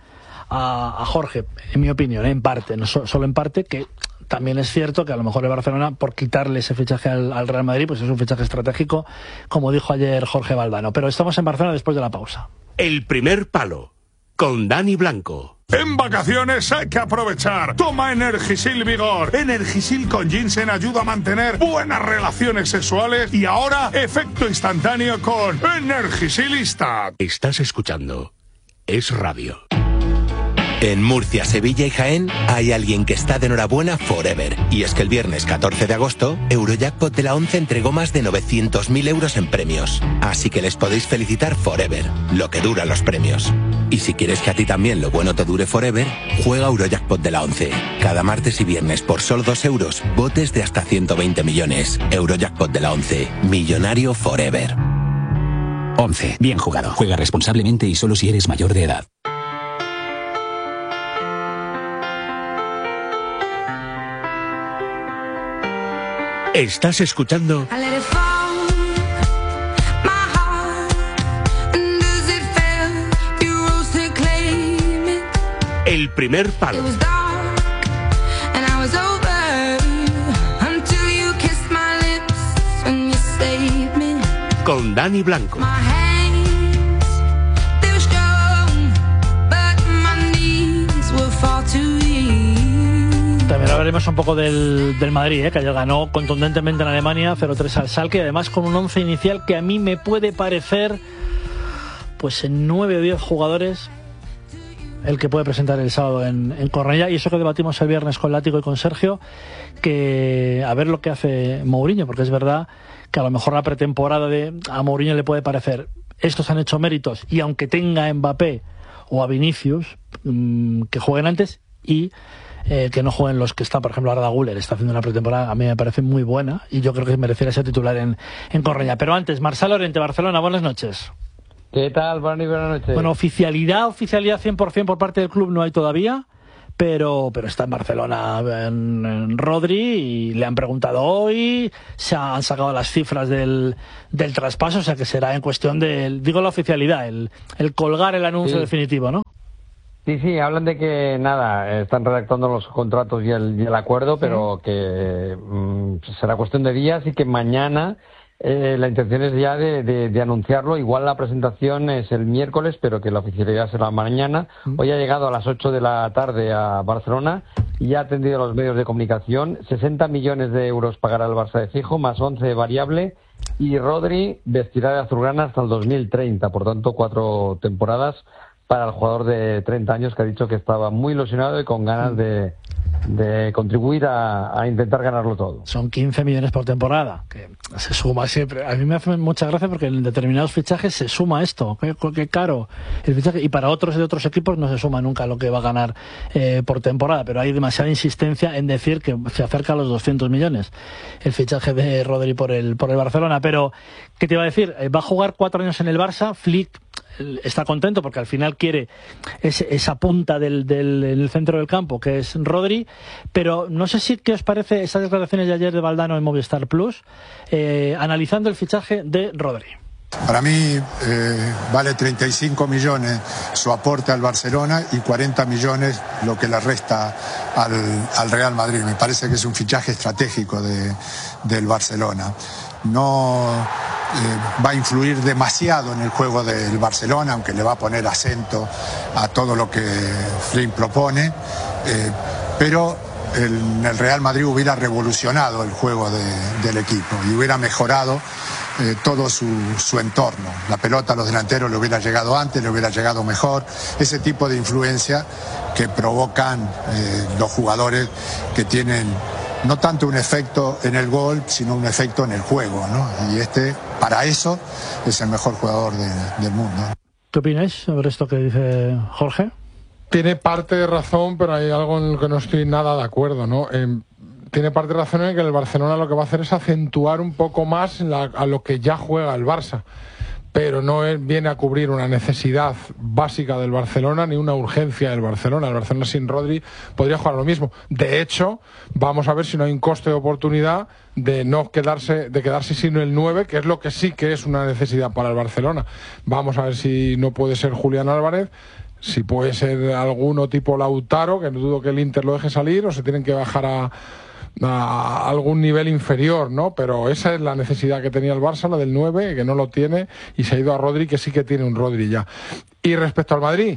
a, a Jorge, en mi opinión, en parte, no so- solo en parte, que también es cierto que a lo mejor el Barcelona, por quitarle ese fichaje al, al Real Madrid, pues es un fichaje estratégico, como dijo ayer Jorge Valdano. Pero estamos en Barcelona después de la pausa. El primer palo, con Dani Blanco. En vacaciones hay que aprovechar. Toma Energisil Vigor. Energisil con ginseng ayuda a mantener buenas relaciones sexuales y ahora efecto instantáneo con Energisilista. Estás escuchando Es Radio. En Murcia, Sevilla y Jaén hay alguien que está de enhorabuena forever. Y es que el viernes catorce de agosto, Eurojackpot de la once entregó más de novecientos mil euros en premios. Así que les podéis felicitar forever, lo que duran los premios. Y si quieres que a ti también lo bueno te dure forever, juega Eurojackpot de la once. Cada martes y viernes por solo dos euros, botes de hasta ciento veinte millones. Eurojackpot de la once, millonario forever. once. Bien jugado. Juega responsablemente y solo si eres mayor de edad. Estás escuchando El primer palo. Con Dani Blanco. También hablaremos un poco del, del Madrid, ¿eh? Que ayer ganó contundentemente en Alemania cero tres al Schalke, y además con un once inicial que a mí me puede parecer, pues en nueve o diez jugadores, el que puede presentar el sábado en, en Cornellá. Y eso que debatimos el viernes con Látigo y con Sergio, que a ver lo que hace Mourinho, porque es verdad que a lo mejor la pretemporada de a Mourinho le puede parecer, estos han hecho méritos, y aunque tenga a Mbappé o a Vinicius, mmm, que jueguen antes, y eh, que no jueguen los que están, por ejemplo, Arda Güler está haciendo una pretemporada, a mí me parece muy buena, y yo creo que merecería ser titular en, en Cornellá. Pero antes, Marcel Llorente, Barcelona, buenas noches. ¿Qué tal? Buenas noches. Bueno, oficialidad, oficialidad cien por ciento por parte del club no hay todavía, pero pero está en Barcelona en, en Rodri, y le han preguntado hoy, se han sacado las cifras del, del traspaso, o sea que será en cuestión de, digo la oficialidad, el, el colgar el anuncio sí. definitivo, ¿no? Sí, sí, hablan de que, nada, están redactando los contratos y el, y el acuerdo, pero que mmm, será cuestión de días y que mañana eh, la intención es ya de, de, de anunciarlo. Igual la presentación es el miércoles, pero que la oficialidad será mañana. Hoy ha llegado a las ocho de la tarde a Barcelona y ha atendido a los medios de comunicación. sesenta millones de euros pagará el Barça de fijo, más once de variable, y Rodri vestirá de azulgrana hasta el dos mil treinta, por tanto, cuatro temporadas para el jugador de treinta años, que ha dicho que estaba muy ilusionado y con ganas de, de contribuir a, a intentar ganarlo todo. Son quince millones por temporada, que se suma siempre. A mí me hace mucha gracia porque en determinados fichajes se suma esto, qué, qué caro el fichaje, y para otros de otros equipos no se suma nunca lo que va a ganar eh, por temporada, pero hay demasiada insistencia en decir que se acerca a los doscientos millones el fichaje de Rodri por el, por el Barcelona. Pero, ¿qué te iba a decir? Va a jugar cuatro años en el Barça. Flick está contento porque al final quiere ese, esa punta del, del el centro del campo, que es Rodri, pero no sé si qué os parece esas declaraciones de ayer de Valdano en Movistar Plus, eh, analizando el fichaje de Rodri. Para mí eh, vale treinta y cinco millones su aporte al Barcelona y cuarenta millones lo que le resta al, al Real Madrid. Me parece que es un fichaje estratégico de, del Barcelona. No eh, va a influir demasiado en el juego del Barcelona, aunque le va a poner acento a todo lo que Flynn propone, eh, pero el, el Real Madrid hubiera revolucionado el juego de, del equipo y hubiera mejorado eh, todo su, su entorno. La pelota a los delanteros le hubiera llegado antes, le hubiera llegado mejor. Ese tipo de influencia que provocan eh, los jugadores que tienen no tanto un efecto en el gol, sino un efecto en el juego, ¿no? Y este, para eso, es el mejor jugador de, del mundo. ¿Qué opináis sobre esto que dice Jorge? Tiene parte de razón, pero hay algo en lo que no estoy nada de acuerdo, ¿no? Eh, tiene parte de razón en que el Barcelona lo que va a hacer es acentuar un poco más la, a lo que ya juega el Barça, pero no viene a cubrir una necesidad básica del Barcelona ni una urgencia del Barcelona. El Barcelona sin Rodri podría jugar lo mismo. De hecho, vamos a ver si no hay un coste de oportunidad de no quedarse, de quedarse sin el nueve, que es lo que sí que es una necesidad para el Barcelona. Vamos a ver si no puede ser Julián Álvarez, si puede ser alguno tipo Lautaro, que no dudo que el Inter lo deje salir, o se tienen que bajar a a algún nivel inferior, ¿no? Pero esa es la necesidad que tenía el Barça, la del nueve, que no lo tiene, y se ha ido a Rodri, que sí que tiene un Rodri ya. Y respecto al Madrid,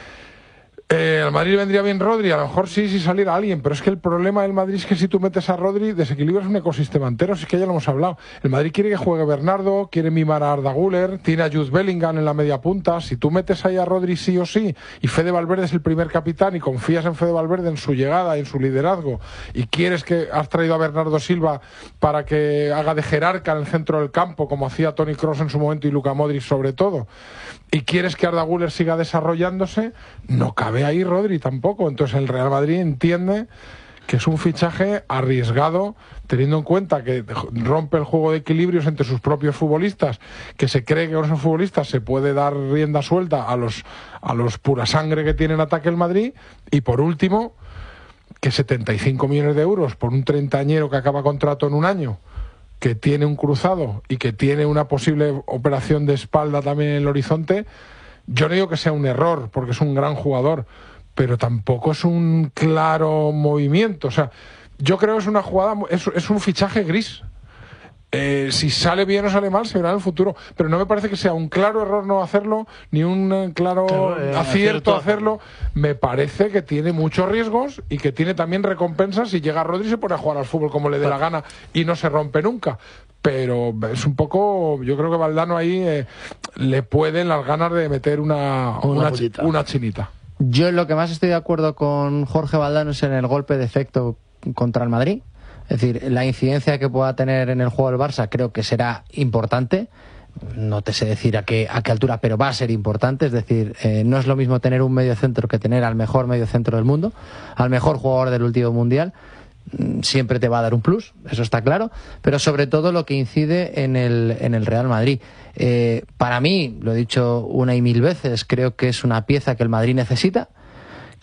eh, al Madrid vendría bien Rodri, a lo mejor sí, si saliera alguien, pero es que el problema del Madrid es que si tú metes a Rodri, desequilibras un ecosistema entero, si es que ya lo hemos hablado. El Madrid quiere que juegue Bernardo, quiere mimar a Arda Güler, tiene a Jude Bellingham en la media punta. Si tú metes ahí a Rodri sí o sí, y Fede Valverde es el primer capitán, y confías en Fede Valverde, en su llegada, en su liderazgo, y quieres que has traído a Bernardo Silva para que haga de jerarca en el centro del campo, como hacía Toni Kroos en su momento y Luka Modric sobre todo, y quieres que Arda Güler siga desarrollándose, no cabe ahí Rodri tampoco. Entonces el Real Madrid entiende que es un fichaje arriesgado, teniendo en cuenta que rompe el juego de equilibrios entre sus propios futbolistas, que se cree que con esos futbolistas se puede dar rienda suelta a los, a los pura sangre que tiene en ataque el Madrid, y por último, que setenta y cinco millones de euros por un treintañero que acaba contrato en un año, que tiene un cruzado y que tiene una posible operación de espalda también en el horizonte, yo no digo que sea un error, porque es un gran jugador, pero tampoco es un claro movimiento. O sea, yo creo que es una jugada, es, es un fichaje gris. Eh, si sale bien o sale mal, se verá en el futuro. Pero no me parece que sea un claro error no hacerlo, ni un eh, claro, claro eh, acierto hacerlo. Me parece que tiene muchos riesgos y que tiene también recompensas. Si llega Rodri se pone a jugar al fútbol como le dé la gana y no se rompe nunca. Pero es un poco, yo creo que Valdano ahí eh, le pueden las ganas de meter una, una, una, una chinita. Yo en lo que más estoy de acuerdo con Jorge Valdano es en el golpe de efecto contra el Madrid. Es decir, la incidencia que pueda tener en el juego del Barça creo que será importante. No te sé decir a qué, a qué altura, pero va a ser importante. Es decir, eh, no es lo mismo tener un mediocentro que tener al mejor mediocentro del mundo, al mejor jugador del último mundial. Siempre te va a dar un plus, eso está claro, pero sobre todo lo que incide en el, en el Real Madrid. Eh, para mí, lo he dicho una y mil veces, creo que es una pieza que el Madrid necesita,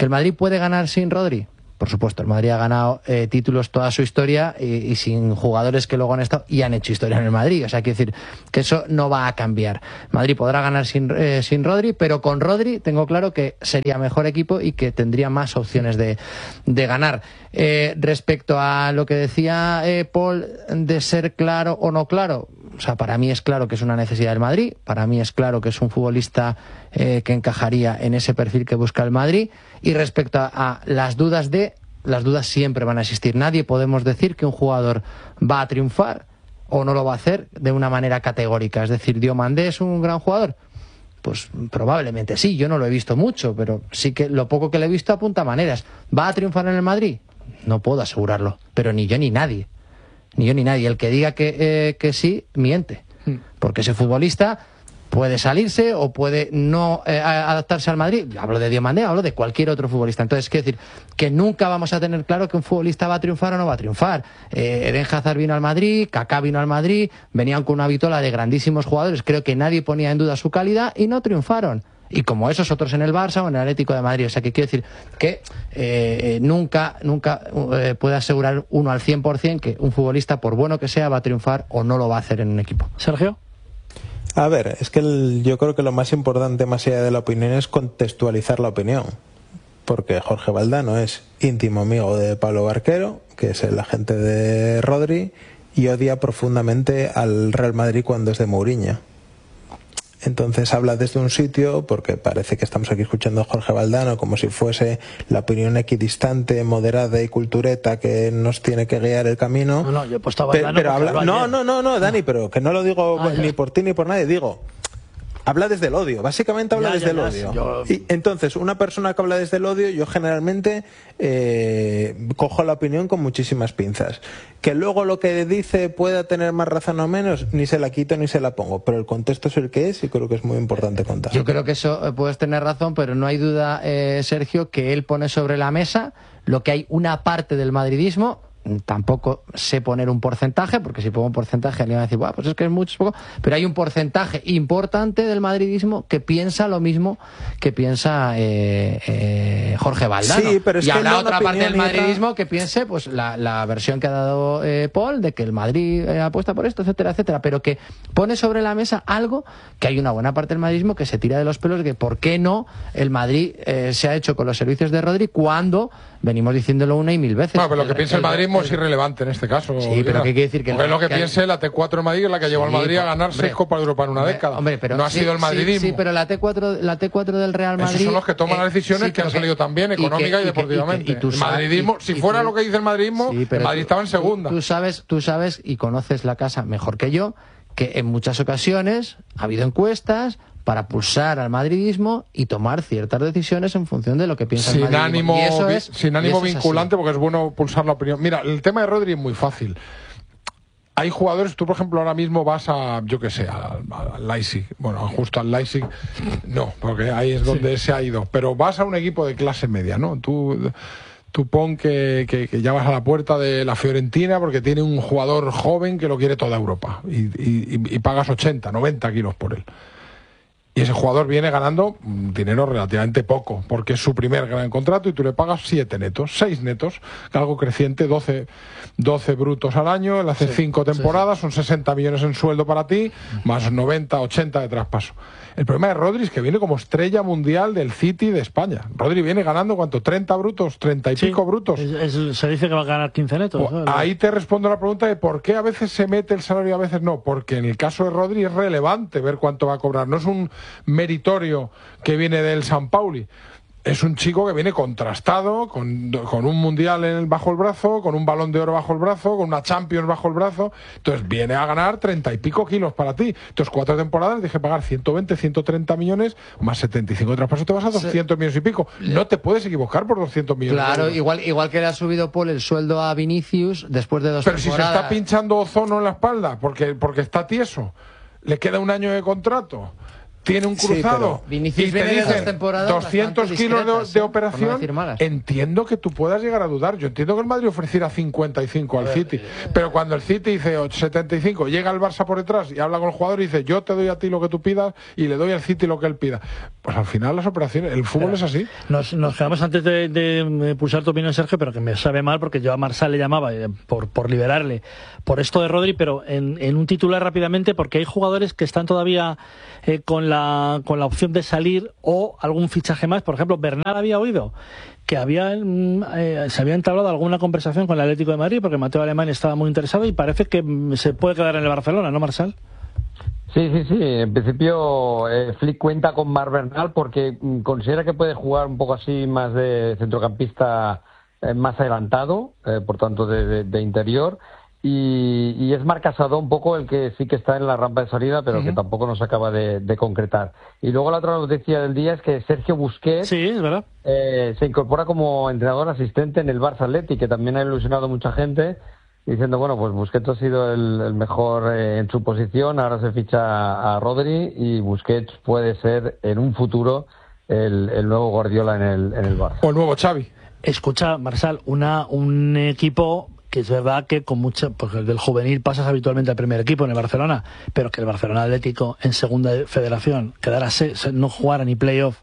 ¿Que el Madrid puede ganar sin Rodri? Por supuesto, el Madrid ha ganado eh, títulos toda su historia y, y sin jugadores que luego han estado y han hecho historia en el Madrid. O sea, quiero decir que eso no va a cambiar. Madrid podrá ganar sin, eh, sin Rodri, pero con Rodri tengo claro que sería mejor equipo y que tendría más opciones de, de ganar. Eh, respecto a lo que decía eh, Paul de ser claro o no claro, o sea, para mí es claro que es una necesidad del Madrid, para mí es claro que es un futbolista eh, que encajaría en ese perfil que busca el Madrid. Y respecto a, a las dudas de, las dudas siempre van a existir. Nadie podemos decir que un jugador va a triunfar o no lo va a hacer de una manera categórica. Es decir, Diomandé es un gran jugador. Pues probablemente sí, yo no lo he visto mucho, pero sí que lo poco que le he visto apunta maneras. ¿Va a triunfar en el Madrid? No puedo asegurarlo, pero ni yo ni nadie. Ni yo ni nadie. El que diga que, eh, que sí, miente. Porque ese futbolista puede salirse o puede no eh, adaptarse al Madrid. Hablo de Diomandé, hablo de cualquier otro futbolista. Entonces, quiero decir que nunca vamos a tener claro que un futbolista va a triunfar o no va a triunfar. Eh, Eden Hazard vino al Madrid, Kaká vino al Madrid, venían con una vitola de grandísimos jugadores. Creo que nadie ponía en duda su calidad y no triunfaron. Y como esos otros en el Barça o en el Atlético de Madrid. O sea, que quiero decir que eh, nunca nunca eh, puede asegurar uno al cien por cien que un futbolista, por bueno que sea, va a triunfar o no lo va a hacer en un equipo. Sergio. A ver, es que el, yo creo que lo más importante, más allá de la opinión, es contextualizar la opinión. Porque Jorge Valdano es íntimo amigo de Pablo Barquero, que es el agente de Rodri, y odia profundamente al Real Madrid cuando es de Mourinho. Entonces habla desde un sitio, porque parece que estamos aquí escuchando a Jorge Valdano como si fuese la opinión equidistante, moderada y cultureta que nos tiene que guiar el camino. No, no, yo he puesto a Valdano. Pero, pero habla, no, ayer. no, no, no, Dani, no. Pero que no lo digo ah, ni por ti ni por nadie, digo... Habla desde el odio, básicamente habla ya, desde ya, el ya, odio. yo... Y entonces, una persona que habla desde el odio, yo generalmente eh, cojo la opinión con muchísimas pinzas. Que luego lo que dice pueda tener más razón o menos, ni se la quito ni se la pongo. Pero el contexto es el que es y creo que es muy importante contar. Yo creo que eso eh, puedes tener razón, pero no hay duda, eh, Sergio, que él pone sobre la mesa lo que hay una parte del madridismo. Tampoco sé poner un porcentaje, porque si pongo un porcentaje le van a decir, bueno, pues es que es mucho, es poco, pero hay un porcentaje importante del madridismo que piensa lo mismo que piensa eh, eh, Jorge Valdano. Sí, pero es y que habrá no otra parte del madridismo otra... que piense pues la, la versión que ha dado eh, Paul, de que el Madrid eh, apuesta por esto, etcétera, etcétera, pero que pone sobre la mesa algo que hay una buena parte del madridismo que se tira de los pelos, de que por qué no el Madrid eh, se ha hecho con los servicios de Rodri cuando venimos diciéndolo una y mil veces. No, pero lo que piensa el madridismo es irrelevante en este caso. Sí, pero ¿qué quiere decir? Que Porque no, es lo que, que piense hay... la T cuatro de Madrid, es la que llevó al Madrid a ganar hombre, seis Copas de Europa en una hombre, década. Hombre, pero no ha sí, sido el madridismo. Sí, sí, pero la T cuatro, la T cuatro del Real Madrid... Esos son los que toman eh, las decisiones sí, que han que, salido también, económica y, que, y deportivamente. Y que, y que, y tú el madridismo, y, si y fuera tú, lo que dice el madridismo, sí, el Madrid tú, estaba en segunda. Tú, tú, sabes, tú sabes y conoces la casa mejor que yo, que en muchas ocasiones ha habido encuestas para pulsar al madridismo y tomar ciertas decisiones en función de lo que piensa sin el madridismo. Ánimo, y eso es, sin ánimo eso vinculante, porque es bueno pulsar la opinión. Mira, el tema de Rodri es muy fácil. Hay jugadores, tú por ejemplo ahora mismo vas a, yo qué sé, al, al Leipzig, bueno, justo al Leipzig, no, porque ahí es donde sí. se ha ido, pero vas a un equipo de clase media, ¿no? Tú... Tú pon que, que, que ya vas a la puerta de la Fiorentina porque tiene un jugador joven que lo quiere toda Europa y, y, y pagas ochenta, noventa kilos por él. Y ese jugador viene ganando dinero relativamente poco, porque es su primer gran contrato y tú le pagas siete netos, seis netos, algo creciente, doce, doce brutos al año, él hace cinco sí, temporadas, sí. son sesenta millones en sueldo para ti, más noventa, ochenta de traspaso. El problema de Rodri es que viene como estrella mundial del City de España. Rodri viene ganando, ¿cuánto? ¿treinta brutos? ¿treinta y sí, pico brutos? Es, es, se dice que va a ganar quince netos. Pues ahí te respondo la pregunta de por qué a veces se mete el salario y a veces no. Porque en el caso de Rodri es relevante ver cuánto va a cobrar. No es un meritorio que viene del San Pauli. Es un chico que viene contrastado, con, con un mundial en el, bajo el brazo, con un balón de oro bajo el brazo, con una Champions bajo el brazo. Entonces viene a ganar treinta y pico kilos para ti. Entonces cuatro temporadas, dije pagar ciento veinte, ciento treinta millones, más setenta y cinco de traspaso, te vas a doscientos millones y pico. No te puedes equivocar por doscientos millones. Claro, igual, igual que le ha subido Paul el sueldo a Vinicius después de dos Pero temporadas. si se está pinchando ozono en la espalda, porque, porque está tieso, le queda un año de contrato. tiene un cruzado sí, y te dicen doscientos kilos de, de operación, no entiendo que tú puedas llegar a dudar. Yo entiendo que el Madrid ofreciera cincuenta y cinco al City, pero cuando el City dice setenta y cinco, llega el Barça por detrás y habla con el jugador y dice yo te doy a ti lo que tú pidas y le doy al City lo que él pida, pues al final las operaciones, el fútbol pero, es así. Nos, nos quedamos antes de, de pulsar tu opinión, Sergio, pero que me sabe mal porque yo a Marsal le llamaba eh, por, por liberarle por esto de Rodri, pero en, en un titular rápidamente, porque hay jugadores que están todavía eh, con la con la opción de salir o algún fichaje más. Por ejemplo, Bernal había oído que había eh, se había entablado alguna conversación con el Atlético de Madrid porque Mateo Alemán estaba muy interesado y parece que se puede quedar en el Barcelona, ¿no, Marsal? Sí, sí, sí. En principio, eh, Flick cuenta con Marc Bernal porque mm, considera que puede jugar un poco así más de centrocampista eh, más adelantado, eh, por tanto de, de, de interior. Y, y es Marc Casado un poco el que sí que está en la rampa de salida, pero uh-huh. que tampoco nos acaba de, de concretar. Y luego la otra noticia del día es que Sergio Busquets sí, es verdad. Eh, se incorpora como entrenador asistente en el Barça Athletic, que también ha ilusionado a mucha gente, diciendo, bueno, pues Busquets ha sido el, el mejor eh, en su posición, ahora se ficha a, a Rodri y Busquets puede ser en un futuro el, el nuevo Guardiola en el, en el Barça. O el nuevo Xavi. Escucha, Marsal, una, un equipo que es verdad que con mucho, porque el del juvenil pasas habitualmente al primer equipo en el Barcelona, pero que el Barcelona Atlético en segunda federación quedara se, se, no jugara ni playoff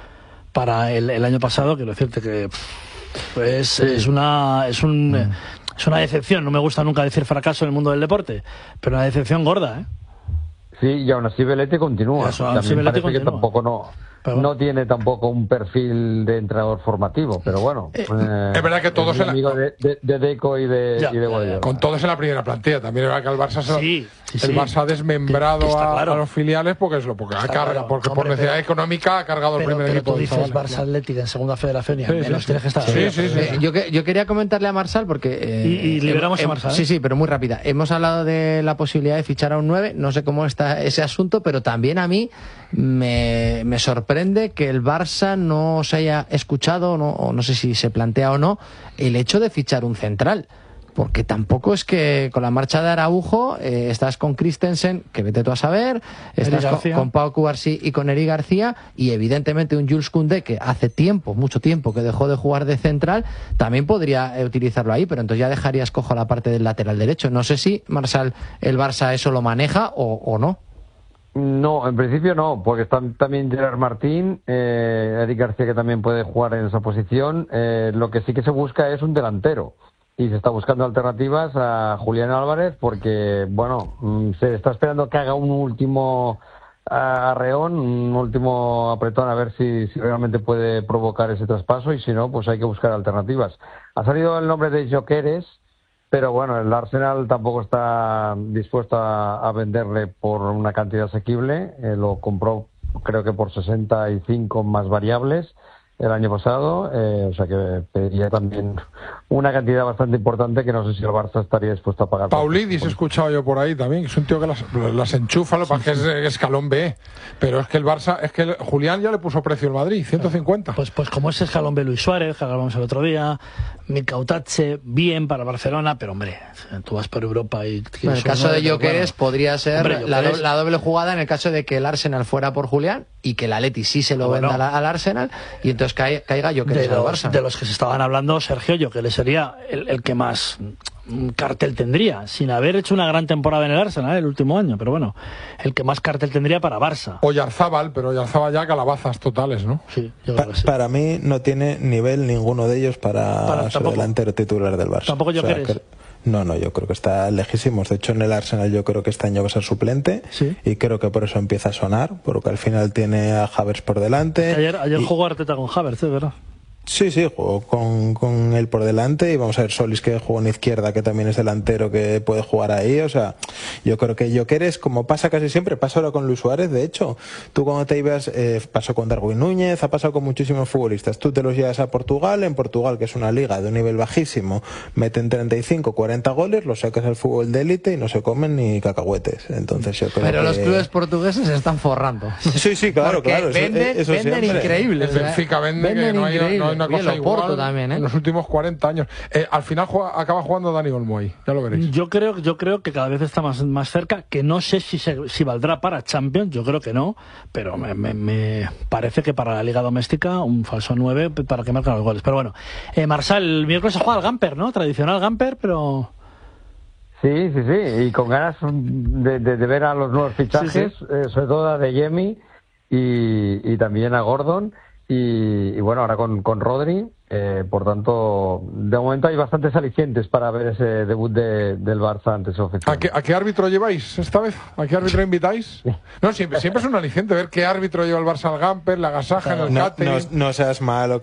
para el, el año pasado, quiero decirte que pues, sí. es una es un mm. es una decepción. No me gusta nunca decir fracaso en el mundo del deporte, pero una decepción gorda, ¿eh? Sí, y aún así Belete continúa. Eso, También Belete parece continúa. que tampoco no... Pero bueno. No tiene tampoco un perfil de entrenador formativo, pero bueno. Eh, eh, es verdad que todos es amigo de, de, de Deco y de, ya, y de Guardiola. Con todos en la primera plantilla. También es verdad que el Barça, se sí, sí, el sí. Barça ha desmembrado sí, a, claro. a los filiales porque es lo porque, está ha carga, claro. porque Hombre, por necesidad pero, económica ha cargado el pero, primer pero equipo. Tú dices Barça Atlético en segunda federación y sí, al menos sí, tienes que estar. Sí, sí, sí, sí. Yo, que, yo quería comentarle a Marsal porque eh, y, y liberamos eh, a Marsal. Sí, sí, pero muy rápida. Hemos hablado de la posibilidad de fichar a un nueve. No sé cómo está ese asunto, pero también a mí me, me sorprende que el Barça no se haya escuchado, no, o no sé si se plantea o no, el hecho de fichar un central. Porque tampoco es que con la marcha de Araujo eh, estás con Christensen, que vete tú a saber, estás con, con Pau Cubarsí y con Eric García, y evidentemente un Jules Koundé que hace tiempo, mucho tiempo que dejó de jugar de central, también podría eh, utilizarlo ahí, pero entonces ya dejarías cojo la parte del lateral derecho. No sé si, Marsal, el Barça eso lo maneja o, o no. No, en principio no, porque está también Gerard Martín, eh, Eric García que también puede jugar en esa posición. Eh, lo que sí que se busca es un delantero. Y se está buscando alternativas a Julián Álvarez porque, bueno, se está esperando que haga un último arreón, un último apretón a ver si, si realmente puede provocar ese traspaso y si no, pues hay que buscar alternativas. Ha salido el nombre de Gyökeres, pero bueno, el Arsenal tampoco está dispuesto a, a venderle por una cantidad asequible. Eh, lo compró creo que por sesenta y cinco más variables el año pasado, eh, o sea que pediría también una cantidad bastante importante que no sé si el Barça estaría dispuesto a pagar. Paulidis he escuchado yo por ahí también, es un tío que las, las enchufa, lo que es escalón B, pero es que el Barça, es que el, Julián ya le puso precio al Madrid, ciento cincuenta. Pues, pues como ese escalón B Luis Suárez, que hablamos el otro día, Micautache, bien para Barcelona, pero hombre, tú vas por Europa y... Bueno, en el caso de Gyökeres bueno, podría ser hombre, la, do, la doble jugada en el caso de que el Arsenal fuera por Julián y que el Atleti sí se lo bueno, venda al, al Arsenal y entonces caiga, caiga Gyökeres al Barça. De los que se estaban hablando, Sergio, Gyökeres sería el, el que más cartel tendría, sin haber hecho una gran temporada en el Arsenal el último año, pero bueno, el que más cartel tendría para Barça. O Yarzábal, pero Yarzábal ya calabazas totales, ¿no? Sí, yo pa creo que sí. Para mí no tiene nivel ninguno de ellos para, para ser delantero titular del Barça. Tampoco Gyökeres. O sea, que... No, no, yo creo que está lejísimos. De hecho, en el Arsenal yo creo que este año va a ser suplente, ¿sí? Y creo que por eso empieza a sonar, porque al final tiene a Havertz por delante. Es que ayer ayer y... jugó Arteta con Havertz, ¿eh? ¿Verdad? Sí, sí, jugó con, con él por delante y vamos a ver Solis que jugó en izquierda, que también es delantero, que puede jugar ahí. O sea, yo creo que Gyökeres, como pasa casi siempre, pasa ahora con Luis Suárez, de hecho, tú cuando te ibas, eh, pasó con Darwin Núñez, ha pasado con muchísimos futbolistas, tú te los llevas a Portugal, en Portugal, que es una liga de un nivel bajísimo, meten treinta y cinco, cuarenta goles, los sacas al fútbol de élite y no se comen ni cacahuetes. Entonces yo creo Pero que... los clubes portugueses se están forrando. Sí, sí, claro, porque claro. venden, eso, eso venden increíbles. El Benfica vende, venden que no hay, no hay una Oye, cosa el Oporto igual también, ¿eh? en los últimos cuarenta años. Eh, al final juega, acaba jugando Dani Olmo ahí, ya lo veréis. Yo creo, yo creo que cada vez está más, más cerca, que no sé si, se, si valdrá para Champions, yo creo que no, pero me, me, me parece que para la Liga Doméstica un falso nueve para que marquen los goles. Pero bueno, eh, Marsal, el miércoles se juega al Gamper, ¿no? Tradicional Gamper, pero... Sí, sí, sí, y con ganas de, de, de ver a los nuevos fichajes, sí, sí. Eh, sobre todo a De Jemi y, y también a Gordon, y, y bueno, ahora con, con Rodri, eh, por tanto, de momento hay bastantes alicientes para ver ese debut de, del Barça ante su afición. ¿A qué, ¿A qué árbitro lleváis esta vez? ¿A qué árbitro invitáis? No, siempre, siempre es un aliciente ver qué árbitro lleva el Barça al Gamper, la agasaja en el no, catering. No, no seas malo.